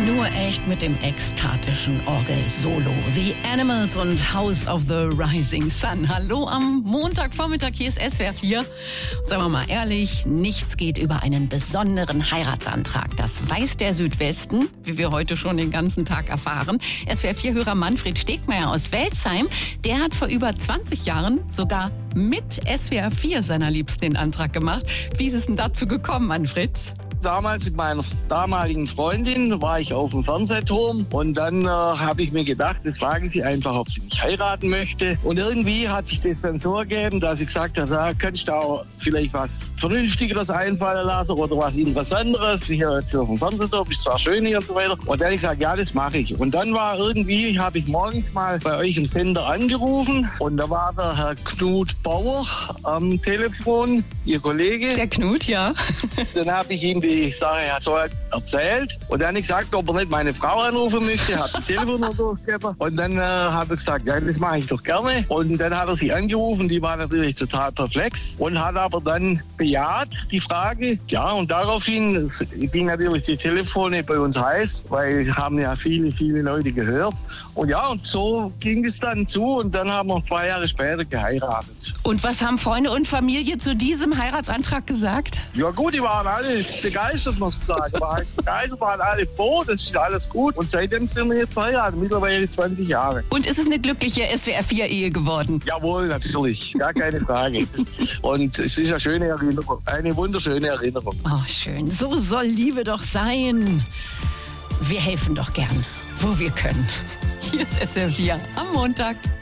Nur echt mit dem ekstatischen Orgel-Solo. The Animals und House of the Rising Sun. Hallo am Montagvormittag, hier ist SWR 4. Und sagen wir mal ehrlich, nichts geht über einen besonderen Heiratsantrag. Das weiß der Südwesten, wie wir heute schon den ganzen Tag erfahren. SWR 4-Hörer Manfred Stegmeier aus Welzheim, der hat vor über 20 Jahren sogar mit SWR 4 seiner Liebsten den Antrag gemacht. Wie ist es denn dazu gekommen, Manfred? Damals mit meiner damaligen Freundin war ich auf dem Fernsehturm und dann habe ich mir gedacht, das frage ich sie einfach, ob sie mich heiraten möchte. Und irgendwie hat sich das dann so ergeben, dass ich gesagt habe, da könntest du auch vielleicht was Vernünftigeres einfallen lassen oder was Interessanteres. Hier jetzt auf dem Fernsehturm ist zwar schön hier und so weiter. Und dann habe ich gesagt, ja, das mache ich. Und dann war irgendwie, habe ich morgens mal bei euch im Sender angerufen und da war der Herr Knut Bauer am Telefon, Ihr Kollege. Der Knut, ja. Dann habe ich ihm die Sache so erzählt und dann habe ich gesagt, ob er nicht meine Frau anrufen möchte, habe das Telefon noch durchgegeben und dann hat er gesagt, ja, das mache ich doch gerne. Und dann hat er sie angerufen, die war natürlich total perplex und hat aber dann bejaht die Frage. Ja, und daraufhin ging natürlich die Telefone bei uns heiß, weil haben ja viele Leute gehört. Und ja, und so ging es dann zu und dann haben wir 2 Jahre später geheiratet. Und was haben Freunde und Familie zu diesem Heiratsantrag gesagt? Ja gut, die waren alle begeistert, muss ich sagen. Waren alle froh, das ist alles gut. Und seitdem sind wir jetzt verheiratet, mittlerweile 20 Jahre. Und ist es eine glückliche SWR-4-Ehe geworden? Jawohl, natürlich, gar keine Frage. Und es ist eine schöne Erinnerung, eine wunderschöne Erinnerung. Oh, schön. So soll Liebe doch sein. Wir helfen doch gern, wo wir können. Hier ist SWR 4 am Montag.